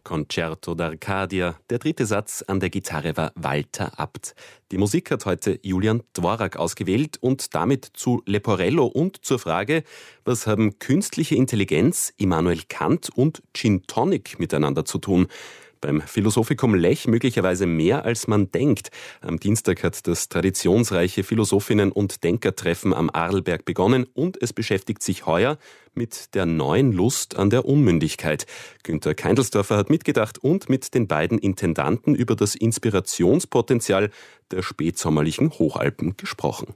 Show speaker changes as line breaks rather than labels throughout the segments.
Concerto d'Arcadia. Der dritte Satz an der Gitarre war Walter Abt. Die Musik hat heute Julian Dvorak ausgewählt und damit zu Leporello und zur Frage, was haben künstliche Intelligenz, Immanuel Kant und Gin Tonic miteinander zu tun? Beim Philosophikum Lech möglicherweise mehr, als man denkt. Am Dienstag hat das traditionsreiche Philosophinnen- und Denkertreffen am Arlberg begonnen und es beschäftigt sich heuer mit der neuen Lust an der Unmündigkeit. Günther Keindelsdorfer hat mitgedacht und mit den beiden Intendanten über das Inspirationspotenzial der spätsommerlichen Hochalpen gesprochen.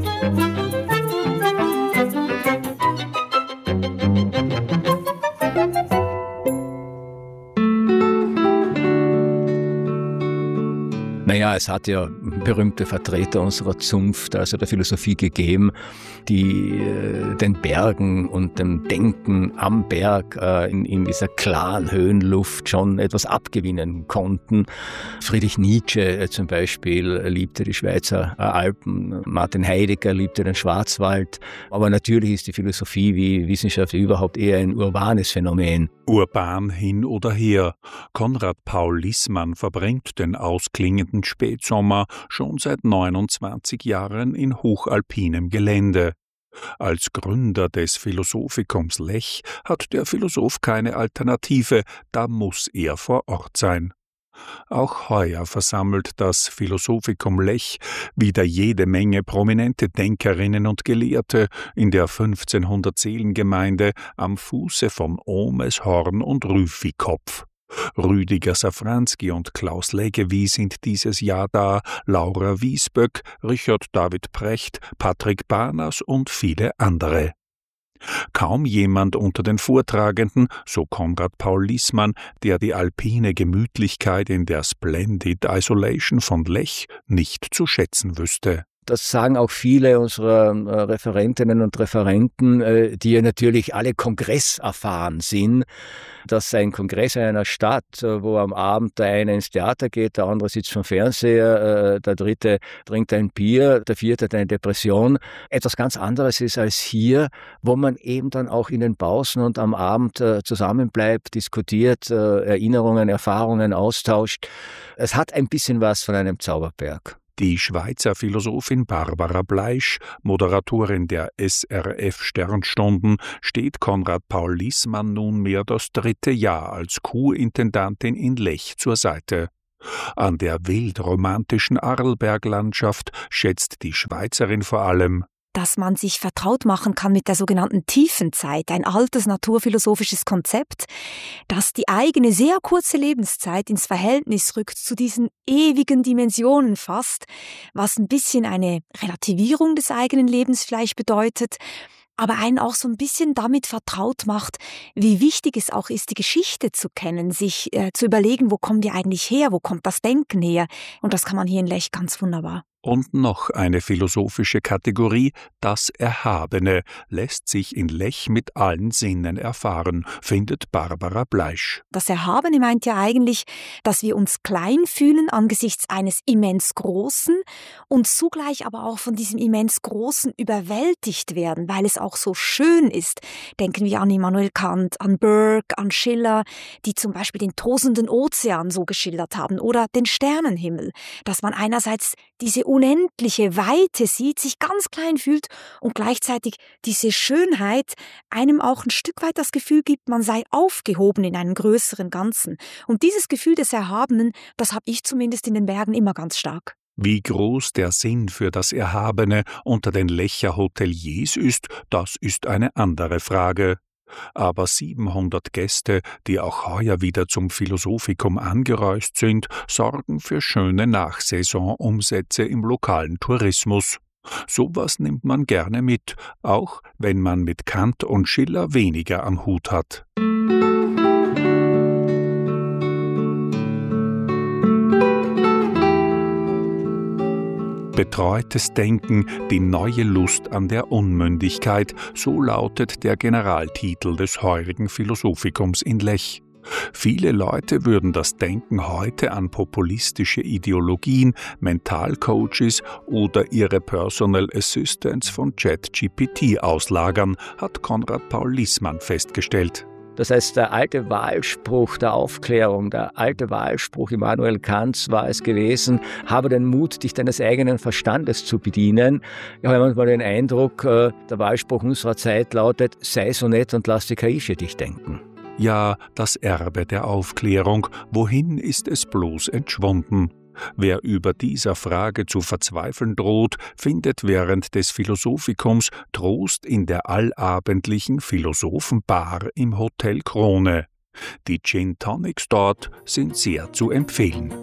Naja, es hat ja berühmte Vertreter unserer Zunft, also der Philosophie gegeben, die den Bergen und dem Denken am Berg in dieser klaren Höhenluft schon etwas abgewinnen konnten. Friedrich Nietzsche zum Beispiel liebte die Schweizer Alpen, Martin Heidegger liebte den Schwarzwald. Aber natürlich ist die Philosophie wie Wissenschaft überhaupt eher ein urbanes Phänomen.
Urban hin oder her. Konrad Paul Liessmann verbringt den ausklingenden Spätsommer schon seit 29 Jahren in hochalpinem Gelände. Als Gründer des Philosophikum Lech hat der Philosoph keine Alternative, da muss er vor Ort sein. Auch heuer versammelt das Philosophikum Lech wieder jede Menge prominente Denkerinnen und Gelehrte in der 1500-Seelen-Gemeinde am Fuße von Ohmes, Horn und Rüfikopf. Rüdiger Safranski und Klaus Leggevi sind dieses Jahr da, Laura Wiesböck, Richard David Precht, Patrick Barnas und viele andere. Kaum jemand unter den Vortragenden, so Konrad Paul Liessmann, der die alpine Gemütlichkeit in der Splendid Isolation von Lech nicht zu schätzen wüsste.
Das sagen auch viele unserer Referentinnen und Referenten, die ja natürlich alle kongresserfahren sind, dass ein Kongress in einer Stadt, wo am Abend der eine ins Theater geht, der andere sitzt vom Fernseher, der dritte trinkt ein Bier, der vierte hat eine Depression, etwas ganz anderes ist als hier, wo man eben dann auch in den Pausen und am Abend zusammenbleibt, diskutiert, Erinnerungen, Erfahrungen austauscht. Es hat ein bisschen was von einem Zauberberg.
Die Schweizer Philosophin Barbara Bleisch, Moderatorin der SRF-Sternstunden, steht Konrad Paul Liessmann nunmehr das dritte Jahr als Co-Intendantin in Lech zur Seite. An der wildromantischen Arlberglandschaft schätzt die Schweizerin vor allem,
dass man sich vertraut machen kann mit der sogenannten Tiefenzeit, ein altes naturphilosophisches Konzept, das die eigene sehr kurze Lebenszeit ins Verhältnis rückt zu diesen ewigen Dimensionen fast, was ein bisschen eine Relativierung des eigenen Lebens vielleicht bedeutet, aber einen auch so ein bisschen damit vertraut macht, wie wichtig es auch ist, die Geschichte zu kennen, sich zu überlegen, wo kommen wir eigentlich her, wo kommt das Denken her, und das kann man hier in Lech ganz wunderbar.
Und noch eine philosophische Kategorie, das Erhabene, lässt sich in Lech mit allen Sinnen erfahren, findet Barbara Bleisch.
Das Erhabene meint ja eigentlich, dass wir uns klein fühlen angesichts eines immens Großen und zugleich aber auch von diesem immens Großen überwältigt werden, weil es auch so schön ist. Denken wir an Immanuel Kant, an Burke, an Schiller, die zum Beispiel den tosenden Ozean so geschildert haben oder den Sternenhimmel, dass man einerseits diese unendliche Weite sieht, sich ganz klein fühlt und gleichzeitig diese Schönheit einem auch ein Stück weit das Gefühl gibt, man sei aufgehoben in einem größeren Ganzen. Und dieses Gefühl des Erhabenen, das habe ich zumindest in den Bergen immer ganz stark.
Wie groß der Sinn für das Erhabene unter den Lecher Hoteliers ist, das ist eine andere Frage. Aber 700 Gäste, die auch heuer wieder zum Philosophikum angereist sind, sorgen für schöne Nachsaisonumsätze im lokalen Tourismus. Sowas nimmt man gerne mit, auch wenn man mit Kant und Schiller weniger am Hut hat. Betreutes Denken, die neue Lust an der Unmündigkeit, so lautet der Generaltitel des heurigen Philosophikum in Lech. Viele Leute würden das Denken heute an populistische Ideologien, Mentalcoaches oder ihre Personal Assistants von ChatGPT auslagern, hat Konrad Paul Liessmann festgestellt.
Das heißt, der alte Wahlspruch der Aufklärung, der alte Wahlspruch Immanuel Kants war es gewesen, habe den Mut, dich deines eigenen Verstandes zu bedienen. Ich habe manchmal den Eindruck, der Wahlspruch unserer Zeit lautet, sei so nett und lass die KI für dich denken.
Ja, das Erbe der Aufklärung, wohin ist es bloß entschwunden? Wer über dieser Frage zu verzweifeln droht, findet während des Philosophikums Trost in der allabendlichen Philosophenbar im Hotel Krone. Die Gin Tonics dort sind sehr zu empfehlen.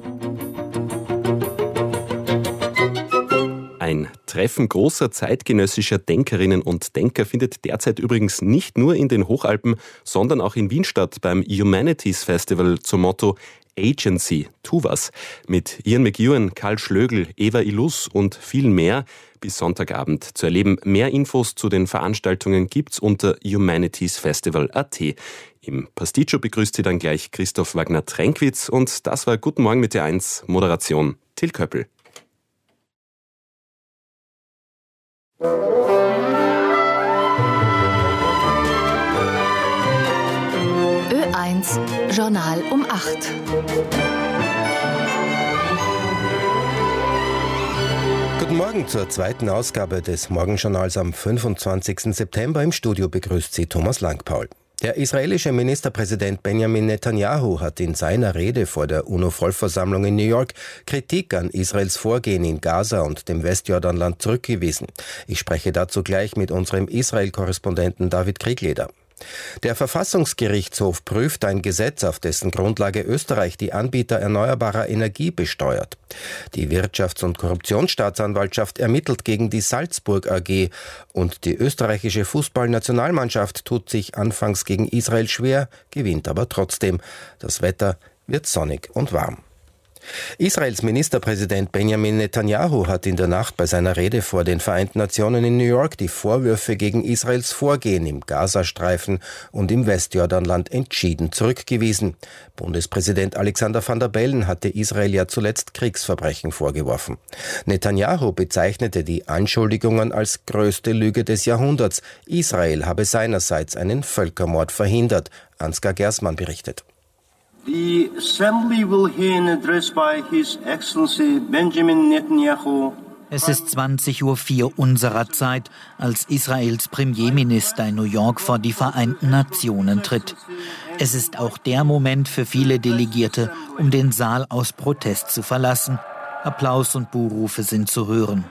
Ein Treffen großer zeitgenössischer Denkerinnen und Denker findet derzeit übrigens nicht nur in den Hochalpen, sondern auch in Wien statt beim Humanities Festival zum Motto Agency, tu was. Mit Ian McEwan, Karl Schlögl, Eva Ilus und vielen mehr bis Sonntagabend zu erleben. Mehr Infos zu den Veranstaltungen gibt's unter humanitiesfestival.at. Im Pasticcio begrüßt Sie dann gleich Christoph Wagner-Tränkwitz und das war Guten Morgen mit T1, Moderation Till Köppel.
Ö1 Journal um 8.
Guten Morgen zur zweiten Ausgabe des Morgenjournals am 25. September. Im Studio begrüßt Sie Thomas Langpaul. Der israelische Ministerpräsident Benjamin Netanyahu hat in seiner Rede vor der UNO-Vollversammlung in New York Kritik an Israels Vorgehen in Gaza und dem Westjordanland zurückgewiesen. Ich spreche dazu gleich mit unserem Israel-Korrespondenten David Kriegleder. Der Verfassungsgerichtshof prüft ein Gesetz, auf dessen Grundlage Österreich die Anbieter erneuerbarer Energie besteuert. Die Wirtschafts- und Korruptionsstaatsanwaltschaft ermittelt gegen die Salzburg AG und die österreichische Fußballnationalmannschaft tut sich anfangs gegen Israel schwer, gewinnt aber trotzdem. Das Wetter wird sonnig und warm. Israels Ministerpräsident Benjamin Netanyahu hat in der Nacht bei seiner Rede vor den Vereinten Nationen in New York die Vorwürfe gegen Israels Vorgehen im Gazastreifen und im Westjordanland entschieden zurückgewiesen. Bundespräsident Alexander Van der Bellen hatte Israel ja zuletzt Kriegsverbrechen vorgeworfen. Netanyahu bezeichnete die Anschuldigungen als größte Lüge des Jahrhunderts. Israel habe seinerseits einen Völkermord verhindert. Ansgar Gersmann berichtet.
The Assembly will hear an address by His Excellency Benjamin Netanyahu.
Es ist 20:04 Uhr unserer Zeit, als Israels Premierminister in New York vor die Vereinten Nationen tritt. Es ist auch der Moment für viele Delegierte, um den Saal aus Protest zu verlassen. Applaus und Buhrufe sind zu hören.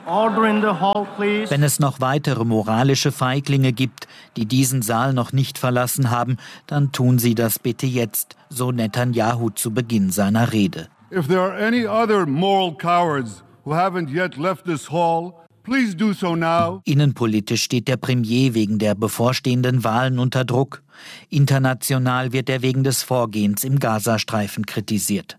Wenn es noch weitere moralische Feiglinge gibt, die diesen Saal noch nicht verlassen haben, dann tun sie das bitte jetzt, so Netanyahu zu Beginn seiner Rede.
If there are any other moral cowards who haven't yet left this hall, please do so now.
Innenpolitisch steht der Premier wegen der bevorstehenden Wahlen unter Druck. International wird er wegen des Vorgehens im Gazastreifen kritisiert.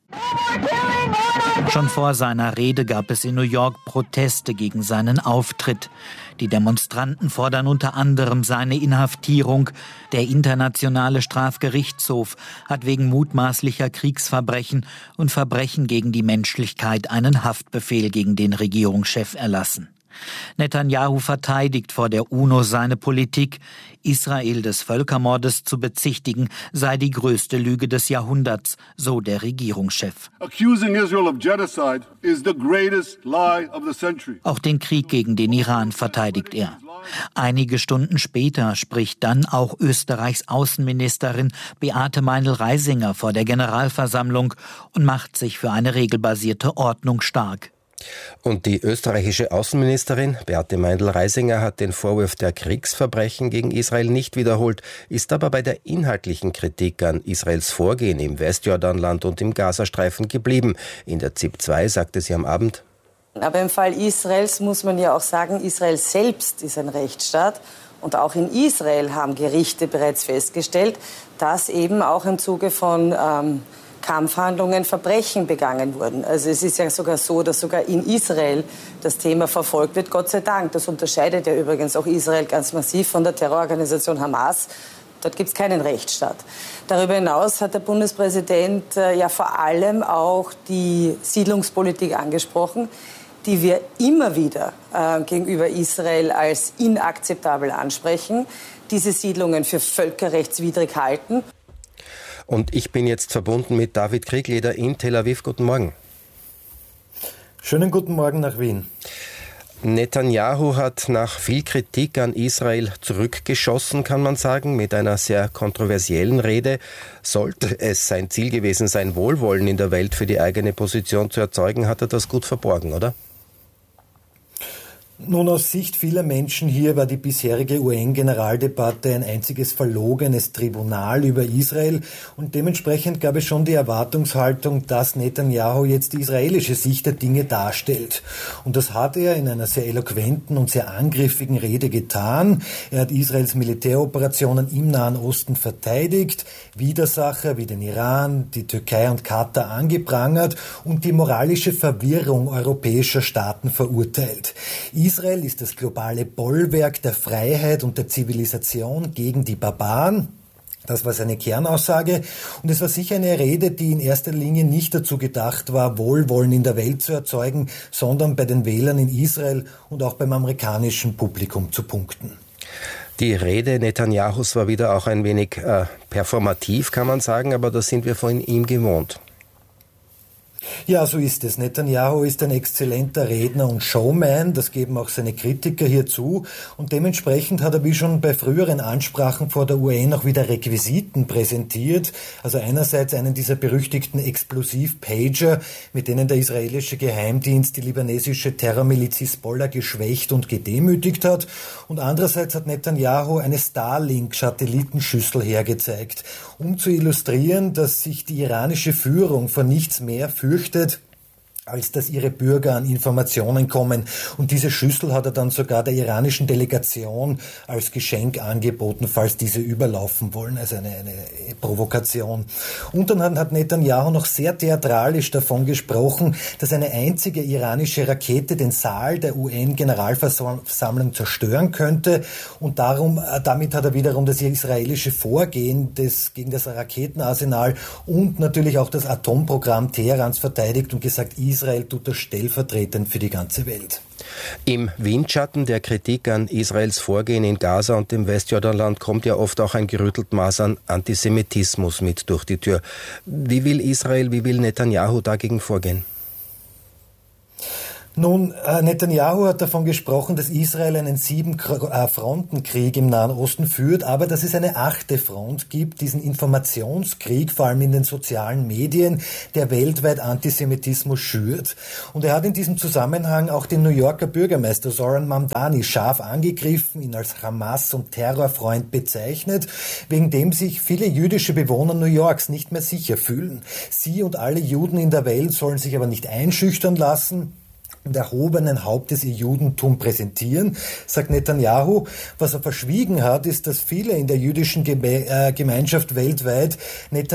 Schon vor seiner Rede gab es in New York Proteste gegen seinen Auftritt. Die Demonstranten fordern unter anderem seine Inhaftierung. Der Internationale Strafgerichtshof hat wegen mutmaßlicher Kriegsverbrechen und Verbrechen gegen die Menschlichkeit einen Haftbefehl gegen den Regierungschef erlassen. Netanyahu verteidigt vor der UNO seine Politik. Israel des Völkermordes zu bezichtigen, sei die größte Lüge des Jahrhunderts, so der Regierungschef.
Accusing Israel of genocide is the greatest lie of the century.
Auch den Krieg gegen den Iran verteidigt er. Einige Stunden später spricht dann auch Österreichs Außenministerin Beate Meindl-Reisinger vor der Generalversammlung und macht sich für eine regelbasierte Ordnung stark.
Und die österreichische Außenministerin Beate Meindl-Reisinger hat den Vorwurf der Kriegsverbrechen gegen Israel nicht wiederholt, ist aber bei der inhaltlichen Kritik an Israels Vorgehen im Westjordanland und im Gazastreifen geblieben. In der ZIP 2 sagte sie am Abend:
Aber im Fall Israels muss man ja auch sagen, Israel selbst ist ein Rechtsstaat. Und auch in Israel haben Gerichte bereits festgestellt, dass eben auch im Zuge von Kampfhandlungen Verbrechen begangen wurden. Also es ist ja sogar so, dass sogar in Israel das Thema verfolgt wird, Gott sei Dank. Das unterscheidet ja übrigens auch Israel ganz massiv von der Terrororganisation Hamas. Dort gibt es keinen Rechtsstaat. Darüber hinaus hat der Bundespräsident ja vor allem auch die Siedlungspolitik angesprochen, die wir immer wieder gegenüber Israel als inakzeptabel ansprechen, diese Siedlungen für völkerrechtswidrig halten.
Und ich bin jetzt verbunden mit David Kriegleder in Tel Aviv. Guten Morgen.
Schönen guten Morgen nach Wien.
Netanyahu hat nach viel Kritik an Israel zurückgeschossen, kann man sagen, mit einer sehr kontroversiellen Rede. Sollte es sein Ziel gewesen sein, Wohlwollen in der Welt für die eigene Position zu erzeugen, hat er das gut verborgen, oder?
Nun, aus Sicht vieler Menschen hier war die bisherige UN-Generaldebatte ein einziges verlogenes Tribunal über Israel und dementsprechend gab es schon die Erwartungshaltung, dass Netanyahu jetzt die israelische Sicht der Dinge darstellt. Und das hat er in einer sehr eloquenten und sehr angriffigen Rede getan. Er hat Israels Militäroperationen im Nahen Osten verteidigt, Widersacher wie den Iran, die Türkei und Katar angeprangert und die moralische Verwirrung europäischer Staaten verurteilt. Israel ist das globale Bollwerk der Freiheit und der Zivilisation gegen die Barbaren. Das war seine Kernaussage und es war sicher eine Rede, die in erster Linie nicht dazu gedacht war, Wohlwollen in der Welt zu erzeugen, sondern bei den Wählern in Israel und auch beim amerikanischen Publikum zu punkten.
Die Rede Netanyahus war wieder auch ein wenig performativ, kann man sagen, aber das sind wir von ihm gewohnt.
Ja, so ist es. Netanyahu ist ein exzellenter Redner und Showman, das geben auch seine Kritiker hier zu und dementsprechend hat er wie schon bei früheren Ansprachen vor der UN auch wieder Requisiten präsentiert, also einerseits einen dieser berüchtigten Explosiv-Pager, mit denen der israelische Geheimdienst die libanesische Terrormiliz Hisbollah geschwächt und gedemütigt hat und andererseits hat Netanyahu eine Starlink-Satellitenschüssel hergezeigt, um zu illustrieren, dass sich die iranische Führung vor nichts mehr fürchtet, als dass ihre Bürger an Informationen kommen. Und diese Schüssel hat er dann sogar der iranischen Delegation als Geschenk angeboten, falls diese überlaufen wollen, also eine Provokation. Und dann hat Netanyahu noch sehr theatralisch davon gesprochen, dass eine einzige iranische Rakete den Saal der UN-Generalversammlung zerstören könnte. Und damit hat er wiederum das israelische Vorgehen gegen das Raketenarsenal und natürlich auch das Atomprogramm Teherans verteidigt und gesagt, Israel tut das stellvertretend für die ganze Welt.
Im Windschatten der Kritik an Israels Vorgehen in Gaza und dem Westjordanland kommt ja oft auch ein gerüttelt Maß an Antisemitismus mit durch die Tür. Wie will Netanyahu dagegen vorgehen?
Nun, Netanyahu hat davon gesprochen, dass Israel einen 7-Fronten-Krieg im Nahen Osten führt, aber dass es eine 8. Front gibt, diesen Informationskrieg, vor allem in den sozialen Medien, der weltweit Antisemitismus schürt. Und er hat in diesem Zusammenhang auch den New Yorker Bürgermeister Zoran Mamdani scharf angegriffen, ihn als Hamas- und Terrorfreund bezeichnet, wegen dem sich viele jüdische Bewohner New Yorks nicht mehr sicher fühlen. Sie und alle Juden in der Welt sollen sich aber nicht einschüchtern lassen und erhobenen Hauptes ihr Judentum präsentieren, sagt Netanyahu. Was er verschwiegen hat, ist, dass viele in der jüdischen Gemeinschaft weltweit